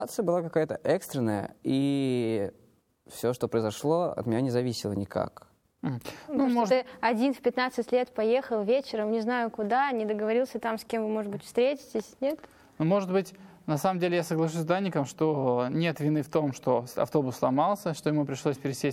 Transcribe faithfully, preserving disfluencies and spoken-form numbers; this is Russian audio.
Ситуация была какая-то экстренная, и все, что произошло, от меня не зависело никак. Ну, Ну, может... Ты один в пятнадцать лет поехал вечером, не знаю куда, не договорился там, с кем вы, может быть, встретитесь, нет? Ну, может быть, на самом деле я соглашусь с Даником, что нет вины в том, что автобус сломался, что ему пришлось пересесть